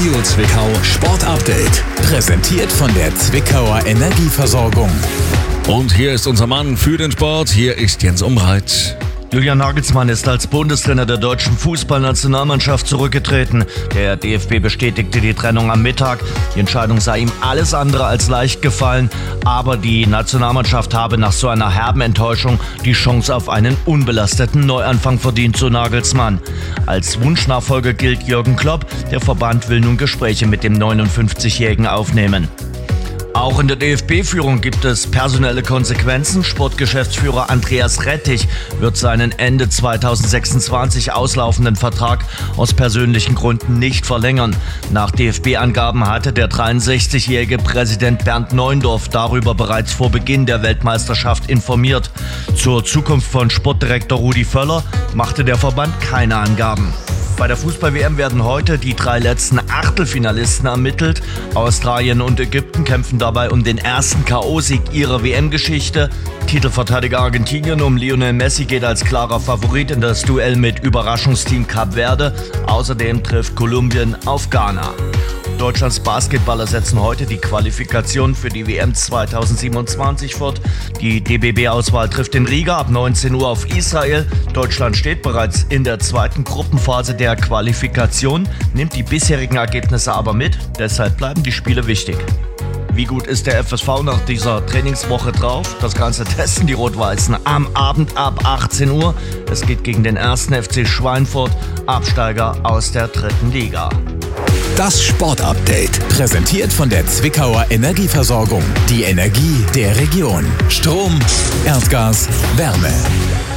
Radio Zwickau Sport Update. Präsentiert von der Zwickauer Energieversorgung. Und hier ist unser Mann für den Sport. Hier ist Jens Umbreit. Julian Nagelsmann ist als Bundestrainer der deutschen Fußballnationalmannschaft zurückgetreten. Der DFB bestätigte die Trennung am Mittag. Die Entscheidung sei ihm alles andere als leicht gefallen. Aber die Nationalmannschaft habe nach so einer herben Enttäuschung die Chance auf einen unbelasteten Neuanfang verdient, so Nagelsmann. Als Wunschnachfolger gilt Jürgen Klopp. Der Verband will nun Gespräche mit dem 59-Jährigen aufnehmen. Auch in der DFB-Führung gibt es personelle Konsequenzen. Sportgeschäftsführer Andreas Rettich wird seinen Ende 2026 auslaufenden Vertrag aus persönlichen Gründen nicht verlängern. Nach DFB-Angaben hatte der 63-jährige Präsident Bernd Neuendorf darüber bereits vor Beginn der Weltmeisterschaft informiert. Zur Zukunft von Sportdirektor Rudi Völler machte der Verband keine Angaben. Bei der Fußball-WM werden heute die 3 letzten Achtelfinalisten ermittelt. Australien und Ägypten kämpfen dabei um den ersten K.O.-Sieg ihrer WM-Geschichte. Titelverteidiger Argentinien um Lionel Messi geht als klarer Favorit in das Duell mit Überraschungsteam Kap Verde. Außerdem trifft Kolumbien auf Ghana. Deutschlands Basketballer setzen heute die Qualifikation für die WM 2027 fort. Die DBB-Auswahl trifft in Riga ab 19 Uhr auf Israel. Deutschland steht bereits in der zweiten Gruppenphase der Qualifikation, nimmt die bisherigen Ergebnisse aber mit. Deshalb bleiben die Spiele wichtig. Wie gut ist der FSV nach dieser Trainingswoche drauf? Das Ganze testen die Rot-Weißen am Abend ab 18 Uhr. Es geht gegen den 1. FC Schweinfurt, Absteiger aus der 3. Liga. Das Sport-Update, präsentiert von der Zwickauer Energieversorgung. Die Energie der Region. Strom, Erdgas, Wärme.